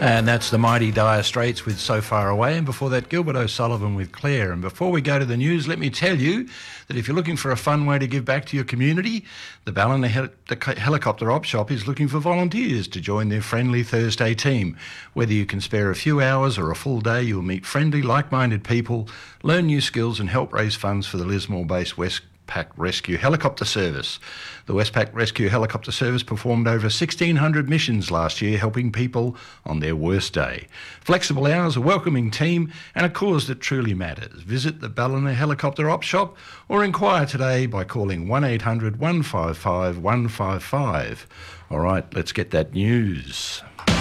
And that's the mighty Dire Straits with So Far Away, and before that Gilbert O'Sullivan with Claire. And before we go to the news, let me tell you that if you're looking for a fun way to give back to your community, the Ballina Helicopter Op Shop is looking for volunteers to join their Friendly Thursday team. Whether you can spare a few hours or a full day, you'll meet friendly, like-minded people, learn new skills and help raise funds for the Lismore-based Westpac Rescue Helicopter Service. The Westpac Rescue Helicopter Service performed over 1,600 missions last year, helping people on their worst day. Flexible hours, a welcoming team, and a cause that truly matters. Visit the Ballina Helicopter Op Shop or inquire today by calling 1800 155 155. All right, let's get that news.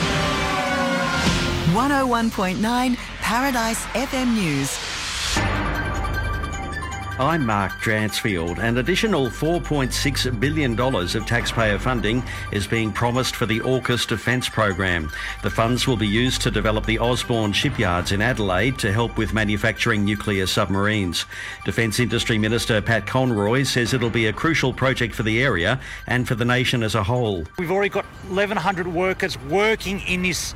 101.9 Paradise FM News. I'm Mark Dransfield. An additional $4.6 billion of taxpayer funding is being promised for the AUKUS Defence Program. The funds will be used to develop the Osborne shipyards in Adelaide to help with manufacturing nuclear submarines. Defence Industry Minister Pat Conroy says it'll be a crucial project for the area and for the nation as a whole. We've already got 1,100 workers working in this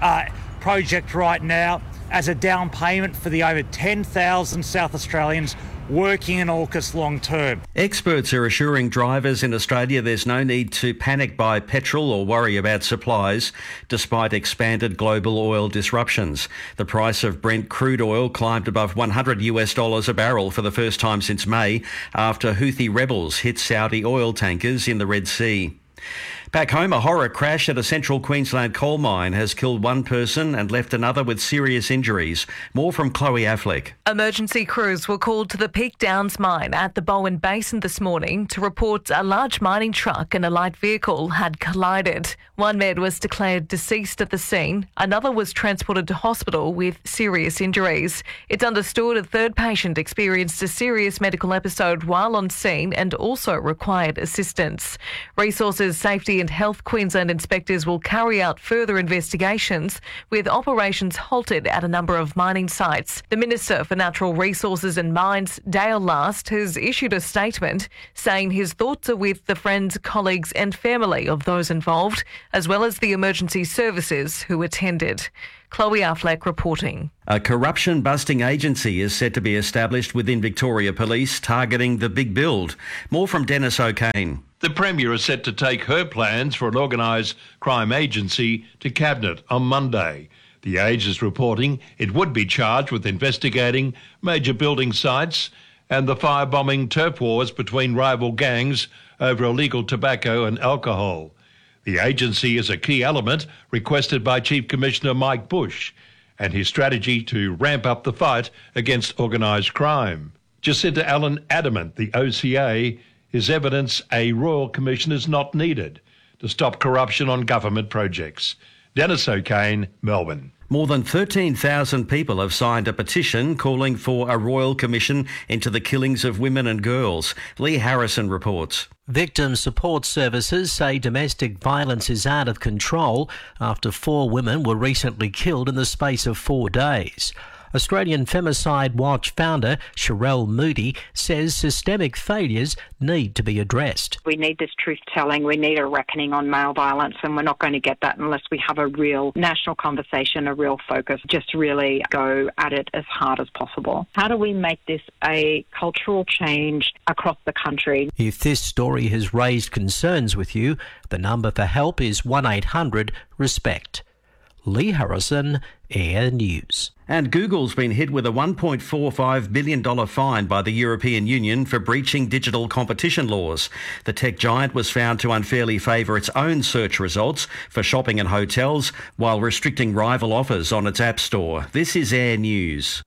project right now as a down payment for the over 10,000 South Australians working in AUKUS long term. Experts are assuring drivers in Australia there's no need to panic buy petrol or worry about supplies, despite expanded global oil disruptions. The price of Brent crude oil climbed above $100 a barrel for the first time since May, after Houthi rebels hit Saudi oil tankers in the Red Sea. Back home, a horror crash at a central Queensland coal mine has killed one person and left another with serious injuries. More from Chloe Affleck. Emergency crews were called to the Peak Downs mine at the Bowen Basin this morning to report a large mining truck and a light vehicle had collided. One man was declared deceased at the scene. Another was transported to hospital with serious injuries. It's understood a third patient experienced a serious medical episode while on scene and also required assistance. Resources, Safety and Health Queensland inspectors will carry out further investigations, with operations halted at a number of mining sites. The Minister for Natural Resources and Mines, Dale Last, has issued a statement saying his thoughts are with the friends, colleagues and family of those involved, as well as the emergency services who attended. Chloe Affleck reporting. A corruption-busting agency is set to be established within Victoria Police, targeting the big build. More from Dennis O'Kane. The Premier is set to take her plans for an organised crime agency to Cabinet on Monday. The Age is reporting it would be charged with investigating major building sites and the firebombing turf wars between rival gangs over illegal tobacco and alcohol. The agency is a key element requested by Chief Commissioner Mike Bush and his strategy to ramp up the fight against organised crime. Jacinta Allen adamant the OCA is evidence a Royal Commission is not needed to stop corruption on government projects. Dennis O'Kane, Melbourne. More than 13,000 people have signed a petition calling for a royal commission into the killings of women and girls. Lee Harrison reports. Victim support services say domestic violence is out of control after 4 women were recently killed in the space of 4 days. Australian Femicide Watch founder Sherelle Moody says systemic failures need to be addressed. We need this truth-telling, we need a reckoning on male violence, and we're not going to get that unless we have a real national conversation, a real focus, just really go at it as hard as possible. How do we make this a cultural change across the country? If this story has raised concerns with you, the number for help is 1800-RESPECT. Lee Harrison, Air News. And Google's been hit with a $1.45 billion fine by the European Union for breaching digital competition laws. The tech giant was found to unfairly favour its own search results for shopping and hotels while restricting rival offers on its app store. This is Air News.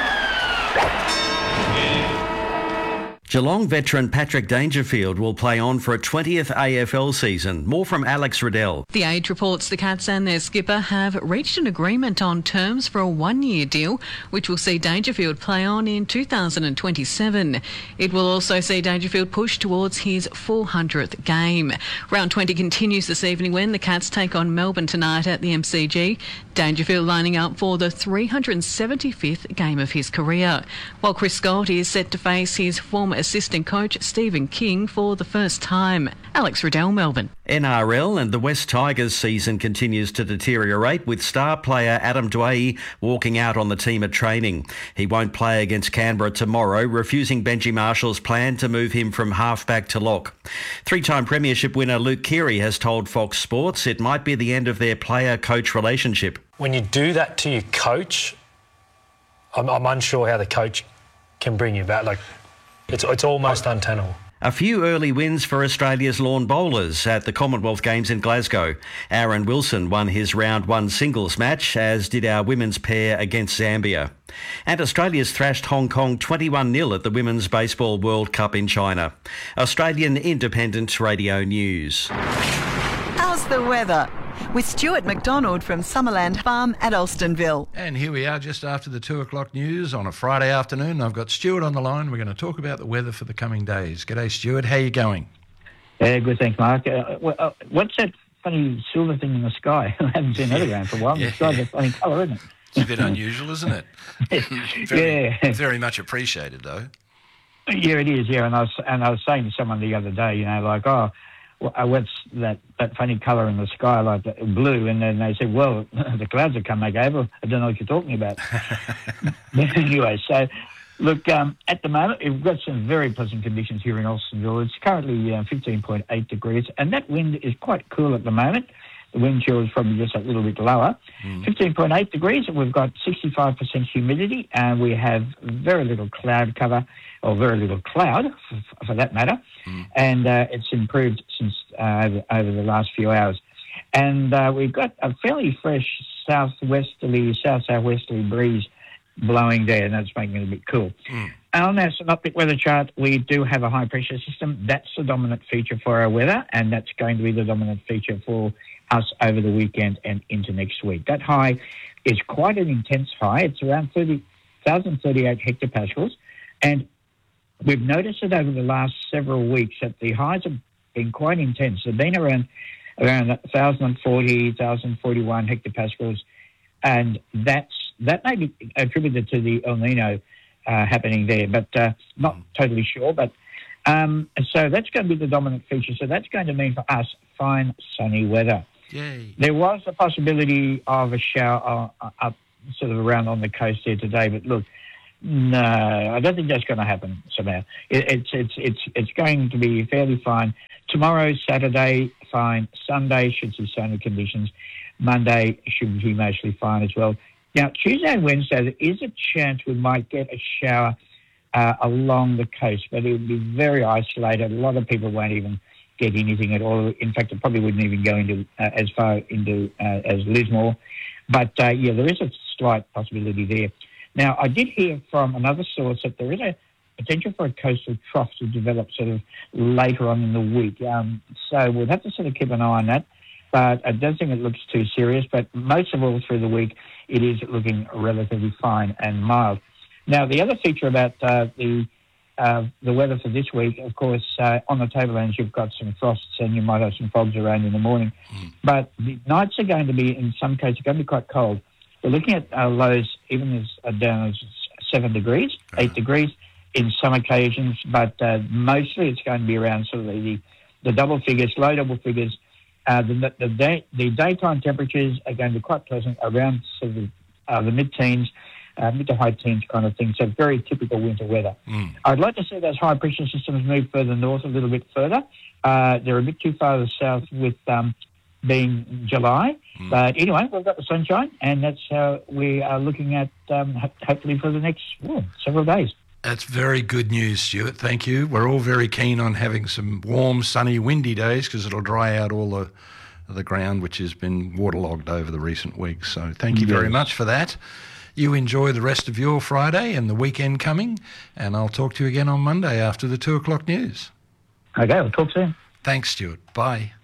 Geelong veteran Patrick Dangerfield will play on for a 20th AFL season. More from Alex Riddell. The Age reports the Cats and their skipper have reached an agreement on terms for a 1-year deal, which will see Dangerfield play on in 2027. It will also see Dangerfield push towards his 400th game. Round 20 continues this evening when the Cats take on Melbourne tonight at the MCG. Dangerfield lining up for the 375th game of his career, while Chris Scott is set to face his former assistant coach Stephen King for the first time. Alex Riddell, Melbourne. NRL and the West Tigers season continues to deteriorate, with star player Adam Dwyer walking out on the team at training. He won't play against Canberra tomorrow, refusing Benji Marshall's plan to move him from halfback to lock. Three-time premiership winner Luke Keary has told Fox Sports it might be the end of their player-coach relationship. When you do that to your coach, I'm unsure how the coach can bring you back. Like, it's almost untenable. A few early wins for Australia's lawn bowlers at the Commonwealth Games in Glasgow. Aaron Wilson won his round one singles match, as did our women's pair against Zambia. And Australia's thrashed Hong Kong 21-0 at the Women's Baseball World Cup in China. Australian Independent Radio News. How's the weather? With Stuart McDonald from Summerland Farm at Alstonville. And here we are just after the 2 o'clock news on a Friday afternoon. I've got Stuart on the line. We're going to talk about the weather for the coming days. G'day, Stuart. How are you going? Yeah, good, thanks, Mark. What's that funny silver thing in the sky? I haven't seen that around for a while. The sky's a funny colour, isn't it? It's a bit unusual, isn't it? Very much appreciated, though. Yeah, it is, yeah. And I was saying to someone the other day, you know, like, what's that funny colour in the sky, like blue? And then they said, well, the clouds have come back over. I don't know what you're talking about. Anyway, so, look, at the moment, we've got some very pleasant conditions here in Alstonville. It's currently 15.8 degrees, and that wind is quite cool at the moment. The wind chill is probably just a little bit lower. 15.8 degrees, and we've got 65% humidity, and we have very little cloud cover, or very little cloud, for that matter. And it's improved since over the last few hours. And we've got a fairly fresh south-southwesterly breeze blowing there, and that's making it a bit cool. On our synoptic weather chart, we do have a high-pressure system. That's the dominant feature for our weather, and that's going to be the dominant feature for us over the weekend and into next week. That high is quite an intense high. It's around 1,038 hectopascals, and we've noticed it over the last several weeks that the highs have been quite intense. They've been around 1,040, 1,041 hectopascals, and that may be attributed to the El Nino happening there, but not totally sure. But so that's going to be the dominant feature. So that's going to mean for us fine sunny weather. Yay. There was a possibility of a shower up sort of around on the coast here today, but look, no, I don't think that's going to happen somehow. It's going to be fairly fine. Tomorrow, Saturday, fine. Sunday should see sunny conditions. Monday should be mostly fine as well. Now, Tuesday and Wednesday, there is a chance we might get a shower along the coast, but it would be very isolated. A lot of people won't even get anything at all. In fact, it probably wouldn't even go into as far into as Lismore. But, yeah, there is a slight possibility there. Now, I did hear from another source that there is a potential for a coastal trough to develop sort of later on in the week. So we'll have to sort of keep an eye on that. But I don't think it looks too serious. But most of all through the week, it is looking relatively fine and mild. Now, the other feature about the weather for this week, of course, on the tablelands, you've got some frosts and you might have some fogs around in the morning. But the nights are going to be, in some cases, going to be quite cold. We're looking at lows even as down as 7 degrees, 8 degrees in some occasions, but mostly it's going to be around sort of the double figures, low double figures. The daytime temperatures are going to be quite pleasant, around sort of the mid-teens, mid to high teens kind of thing, so very typical winter weather. I'd like to see those high pressure systems move further north a little bit further. They're a bit too far south with being July. But anyway, we've got the sunshine, and that's how we are looking at hopefully for the next several days. That's very good news, Stuart. Thank you. We're all very keen on having some warm, sunny, windy days because it'll dry out all the ground which has been waterlogged over the recent weeks. So thank you very much for that. You enjoy the rest of your Friday and the weekend coming, and I'll talk to you again on Monday after the 2 o'clock news. Okay, we'll talk soon. Thanks, Stuart. Bye.